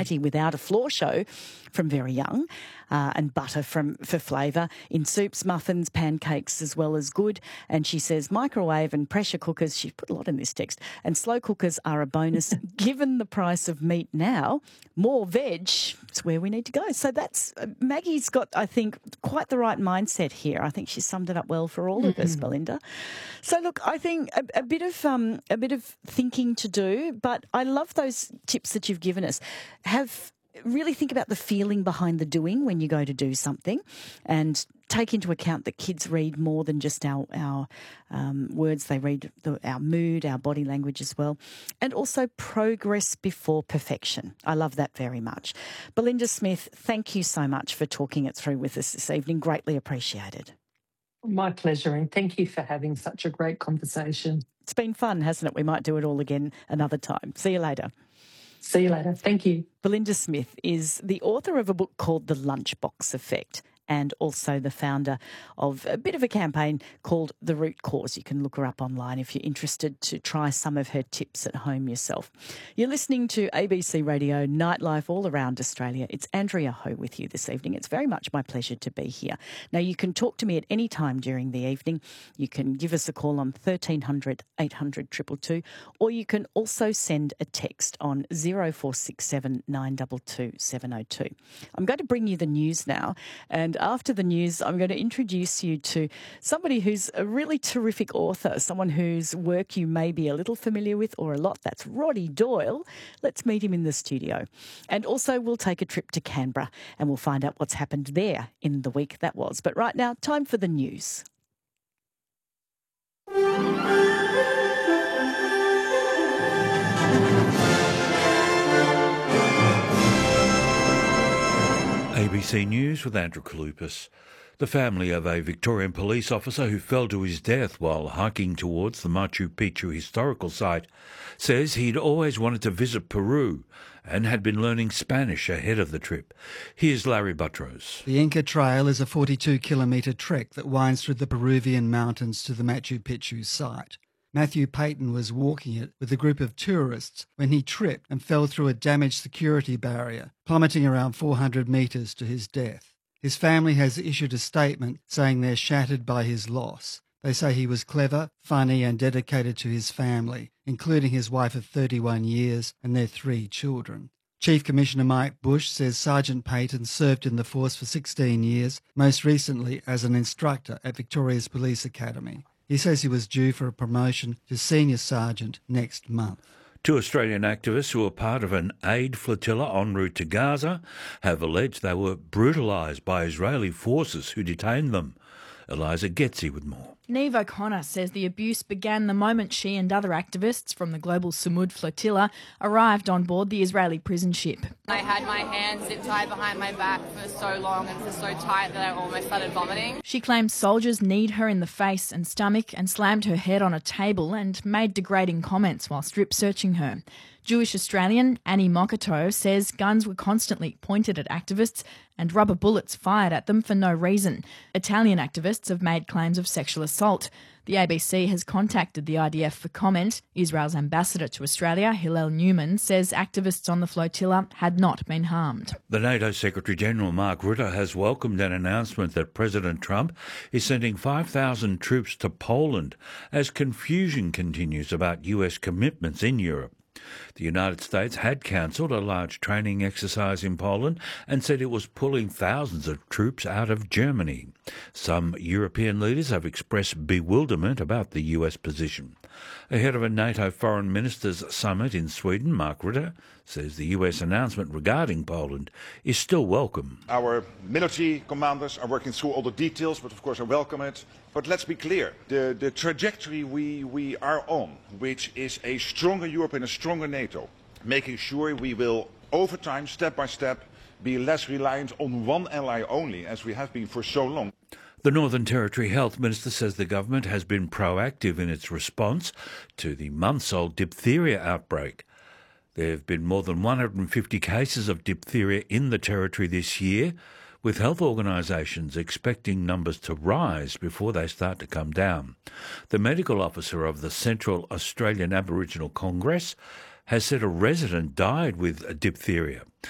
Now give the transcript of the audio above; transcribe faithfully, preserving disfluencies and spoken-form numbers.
spaghetti without a floor show from very young, uh, and butter from for flavour in soups, muffins, pancakes as well as good. And she says microwave and pressure cookers, she put a lot in this text, and slow cookers are a bonus. Given the price of meat now, more veg, it's where we need to go. So that's, uh, Maggie's got, I think, quite the right mindset here. I think she summed it up well for all of us, Belinda. So look, I think a, a bit of um, a bit of thinking to do, but I love those tips that you've given us. Have really think about the feeling behind the doing when you go to do something, and take into account that kids read more than just our our um, words. They read the, our mood, our body language as well, and also progress before perfection. I love that very much. Belinda Smith, thank you so much for talking it through with us this evening. Greatly appreciated. My pleasure, and thank you for having such a great conversation. It's been fun, hasn't it? We might do it all again another time. See you later. See you later. Thank you. Belinda Smith is the author of a book called The Lunchbox Effect, and also the founder of a bit of a campaign called The Root Cause. You can look her up online if you're interested to try some of her tips at home yourself. You're listening to A B C Radio Nightlife all around Australia. It's Andrea Ho with you this evening. It's very much my pleasure to be here. Now, you can talk to me at any time during the evening. You can give us a call on thirteen hundred, eight hundred, two two two, or you can also send a text on zero four six seven, nine two two, seven zero two. I'm going to bring you the news now, and after the news, I'm going to introduce you to somebody who's a really terrific author, someone whose work you may be a little familiar with or a lot. That's Roddy Doyle. Let's meet him in the studio. And also we'll take a trip to Canberra and we'll find out what's happened there in the week that was. But right now, time for the news. A B C News with Andrew Kalupas. The family of a Victorian police officer who fell to his death while hiking towards the Machu Picchu historical site says he'd always wanted to visit Peru and had been learning Spanish ahead of the trip. Here's Larry Buttrose. The Inca Trail is a forty-two kilometre trek that winds through the Peruvian mountains to the Machu Picchu site. Matthew Payton was walking it with a group of tourists when he tripped and fell through a damaged security barrier, plummeting around four hundred metres to his death. His family has issued a statement saying they're shattered by his loss. They say he was clever, funny and dedicated to his family, including his wife of thirty-one years and their three children. Chief Commissioner Mike Bush says Sergeant Payton served in the force for sixteen years, most recently as an instructor at Victoria's Police Academy. He says he was due for a promotion to senior sergeant next month. Two Australian activists who were part of an aid flotilla en route to Gaza have alleged they were brutalised by Israeli forces who detained them. Eliza Getzi with more. Niamh O'Connor says the abuse began the moment she and other activists from the Global Samud flotilla arrived on board the Israeli prison ship. I had my hands zip tied behind my back for so long and for so tight that I almost started vomiting. She claims soldiers kneed her in the face and stomach and slammed her head on a table and made degrading comments while strip searching her. Jewish Australian Annie Mokato says guns were constantly pointed at activists and rubber bullets fired at them for no reason. Italian activists have made claims of sexual assault. The A B C has contacted the I D F for comment. Israel's ambassador to Australia, Hillel Newman, says activists on the flotilla had not been harmed. The NATO Secretary-General Mark Rutte has welcomed an announcement that President Trump is sending five thousand troops to Poland as confusion continues about U S commitments in Europe. The United States had cancelled a large training exercise in Poland and said it was pulling thousands of troops out of Germany. Some European leaders have expressed bewilderment about the U S position. Ahead of a NATO foreign ministers summit in Sweden, Mark Rutte says the U S announcement regarding Poland is still welcome. Our military commanders are working through all the details, but of course I welcome it. But let's be clear, the, the trajectory we, we are on, which is a stronger Europe and a stronger NATO, making sure we will, over time, step by step, be less reliant on one ally only, as we have been for so long. The Northern Territory Health Minister says the government has been proactive in its response to the months-old diphtheria outbreak. There have been more than one hundred fifty cases of diphtheria in the Territory this year, with health organisations expecting numbers to rise before they start to come down. The medical officer of the Central Australian Aboriginal Congress has said a resident died with diphtheria.